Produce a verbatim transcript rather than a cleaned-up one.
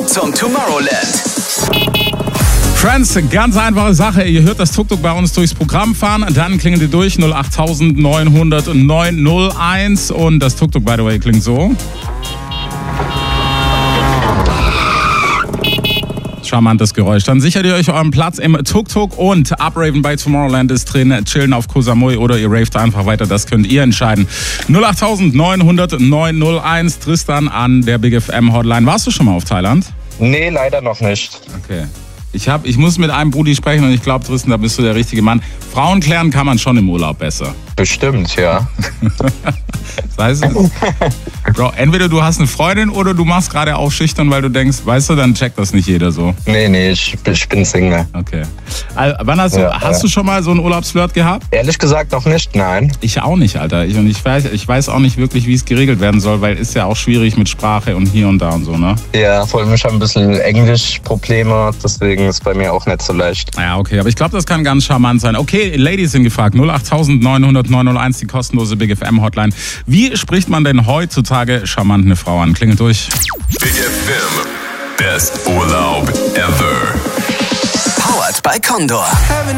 zum Tomorrowland. Friends, ganz einfache Sache. Ihr hört das Tuk-Tuk bei uns durchs Programm fahren. Dann klingelt ihr durch null acht neun null null neun null eins. Und das Tuk-Tuk, by the way, klingt so. Charmantes Geräusch. Dann sichert ihr euch euren Platz im Tuk-Tuk und Upraven bei Tomorrowland ist drin. Chillen auf Koh Samui oder ihr raved einfach weiter. Das könnt ihr entscheiden. null acht neun null null neun null eins. Tristan an der Big F M Hotline. Warst du schon mal auf Thailand? Nee, leider noch nicht. Okay. Ich, hab, ich muss mit einem Brudi sprechen und ich glaube, Tristan, da bist du der richtige Mann. Frauen klären kann man schon im Urlaub besser. Bestimmt, ja. Das heißt, Bro, entweder du hast eine Freundin oder du machst gerade auch schüchtern, weil du denkst, weißt du, dann checkt das nicht jeder so. Nee, nee, ich, ich bin Single. Okay. Also, wann hast du, Ja, hast ja. du schon mal so einen Urlaubsflirt gehabt? Ehrlich gesagt noch nicht, nein. Ich auch nicht, Alter. Ich, und ich weiß, ich weiß auch nicht wirklich, wie es geregelt werden soll, weil ist ja auch schwierig mit Sprache und hier und da und so, ne? Ja, vor allem ich habe ein bisschen Englischprobleme, deswegen ist bei mir auch nicht so leicht. Ja, okay, aber ich glaube, das kann ganz charmant sein. Okay, Ladies sind gefragt. null acht neun null null neun null eins, die kostenlose Big F M Hotline. Wie spricht man denn heutzutage charmant eine Frau an? Klingelt durch. Big F M. Best Urlaub ever. Powered by Condor.